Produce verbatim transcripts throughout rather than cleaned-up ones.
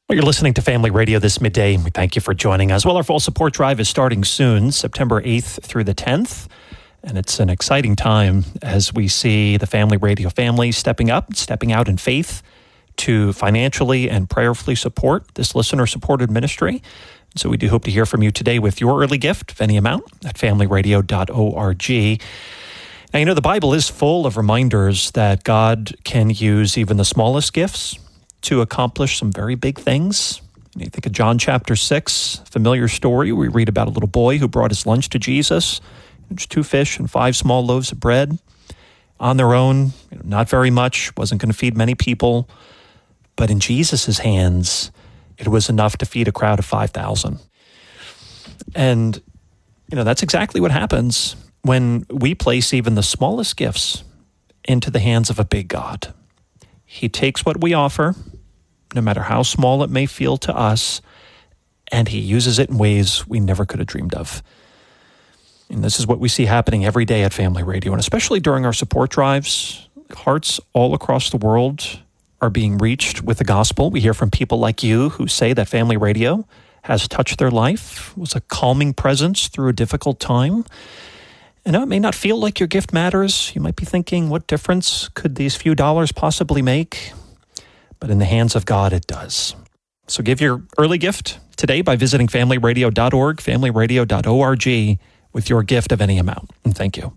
Well, you're listening to Family Radio this midday. We thank you for joining us. Well, our fall support drive is starting soon, September eighth through the tenth. And it's an exciting time as we see the Family Radio family stepping up, stepping out in faith to financially and prayerfully support this listener-supported ministry. So we do hope to hear from you today with your early gift of any amount at family radio dot org. Now, you know, the Bible is full of reminders that God can use even the smallest gifts to accomplish some very big things. You think of John chapter six, familiar story. We read about a little boy who brought his lunch to Jesus. Just two fish and five small loaves of bread. On their own, you know, not very much, wasn't going to feed many people. But in Jesus' hands, it was enough to feed a crowd of five thousand. And, you know, that's exactly what happens when we place even the smallest gifts into the hands of a big God. He takes what we offer, no matter how small it may feel to us, and he uses it in ways we never could have dreamed of. And this is what we see happening every day at Family Radio, and especially during our support drives. Hearts all across the world are being reached with the gospel. We hear from people like you who say that Family Radio has touched their life, was a calming presence through a difficult time. I know it may not feel like your gift matters. You might be thinking, what difference could these few dollars possibly make? But in the hands of God, it does. So give your early gift today by visiting family radio dot org, family radio dot org, with your gift of any amount. And thank you.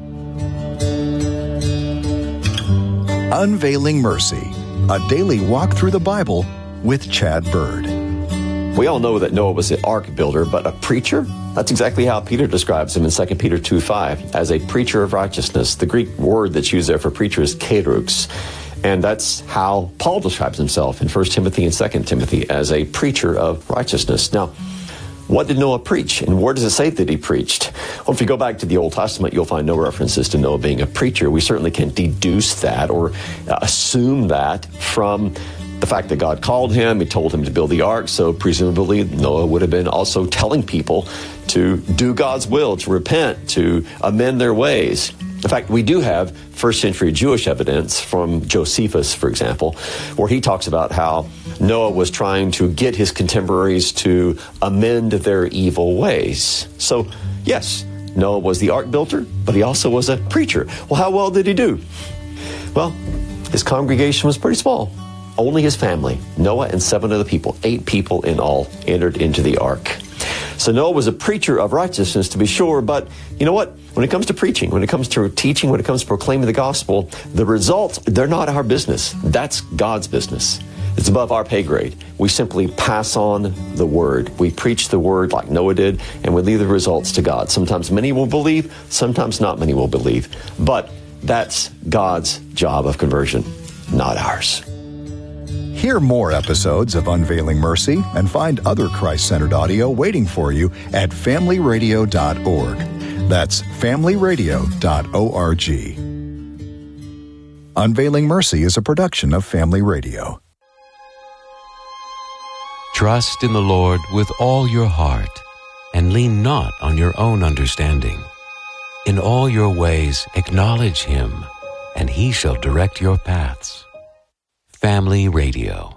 Unveiling Mercy, a daily walk through the Bible with Chad Bird. We all know that Noah was an ark builder, but a preacher? That's exactly how Peter describes him in Second Peter two five, as a preacher of righteousness. The Greek word that's used there for preacher is kerux. And that's how Paul describes himself in First Timothy and Second Timothy, as a preacher of righteousness. Now, what did Noah preach, and where does it say that he preached? Well, if you go back to the Old Testament, you'll find no references to Noah being a preacher. We certainly can deduce that or uh, assume that from the fact that God called him, he told him to build the ark, so presumably Noah would have been also telling people to do God's will, to repent, to amend their ways. In fact, we do have first century Jewish evidence from Josephus, for example, where he talks about how Noah was trying to get his contemporaries to amend their evil ways. So, yes, Noah was the ark builder, but he also was a preacher. Well, how well did he do? Well, his congregation was pretty small. Only his family, Noah and seven other people, eight people in all, entered into the ark. So Noah was a preacher of righteousness, to be sure, but you know what? When it comes to preaching, when it comes to teaching, when it comes to proclaiming the gospel, the results, they're not our business. That's God's business. It's above our pay grade. We simply pass on the word. We preach the word like Noah did, and we leave the results to God. Sometimes many will believe, sometimes not many will believe. But that's God's job of conversion, not ours. Hear more episodes of Unveiling Mercy and find other Christ-centered audio waiting for you at family radio dot org. That's family radio dot org. Unveiling Mercy is a production of Family Radio. Trust in the Lord with all your heart, and lean not on your own understanding. In all your ways acknowledge Him, and He shall direct your paths. Family Radio.